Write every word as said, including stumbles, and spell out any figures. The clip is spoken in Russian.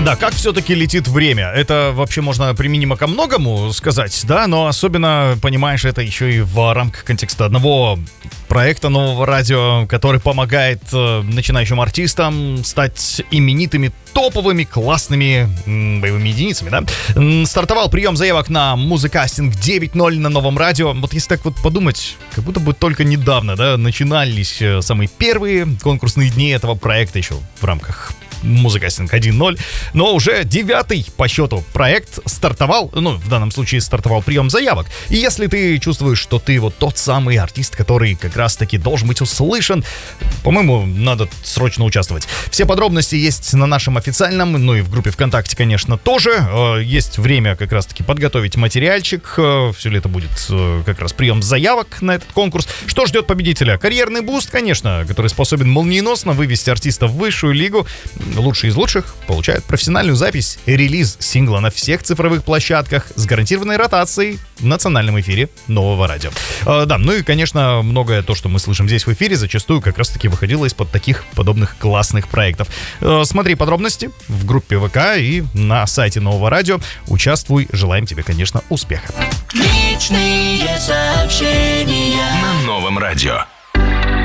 Да, как все-таки летит время? Это вообще можно применимо ко многому сказать, да, но особенно, понимаешь, это еще и в рамках контекста одного проекта нового радио, который помогает э, начинающим артистам стать именитыми, топовыми, классными м, боевыми единицами, да. М, стартовал прием заявок на музыкастинг девять ноль на новом радио. Вот если так вот подумать, как будто бы только недавно, да, начинались э, самые первые конкурсные дни этого проекта еще в рамках музыкастинг один ноль, но уже девятый по счету проект стартовал, ну, в данном случае стартовал прием заявок. И если ты чувствуешь, что ты вот тот самый артист, который как раз-таки должен быть услышан, по-моему, надо срочно участвовать. Все подробности есть на нашем официальном, ну и в группе ВКонтакте, конечно, тоже. Есть время как раз-таки подготовить материальчик. Все лето будет как раз прием заявок на этот конкурс. Что ждет победителя? Карьерный буст, конечно, который способен молниеносно вывести артиста в высшую лигу. Лучшие из лучших получают профессиональную запись и релиз сингла на всех цифровых площадках с гарантированной ротацией в национальном эфире нового радио. Э, да, ну и, конечно, многое то, что мы слышим здесь в эфире, зачастую как раз-таки выходило из-под таких подобных классных проектов. Э, смотри подробности в группе ВК и на сайте нового радио. Участвуй. Желаем тебе, конечно, успеха. Личные сообщения на новом радио.